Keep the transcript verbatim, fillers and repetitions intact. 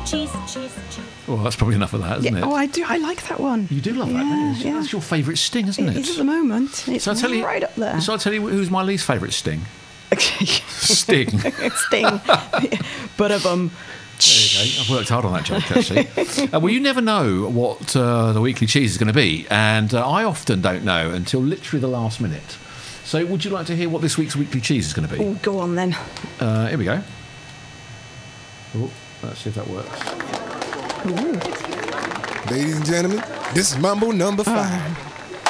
cheese, cheese, cheese. Well, that's probably enough of that, isn't Yeah. it? Oh, I do. I like that one. You do love that, Yeah, don't you? yeah. That's your favourite Sting, isn't it? It is at the moment. It's So I tell you, right up there. So I tell you who's my least favourite Sting? Sting. Sting. But-a-bum. There you go. I've worked hard on that joke, actually. uh, well, you never know what uh, the weekly cheese is going to be, and uh, I often don't know until literally the last minute. So would you like to hear what this week's weekly cheese is going to be? Oh, go on then. Uh, here we go. Oh, let's see if that works. Ooh. Ladies and gentlemen, this is Mambo number five.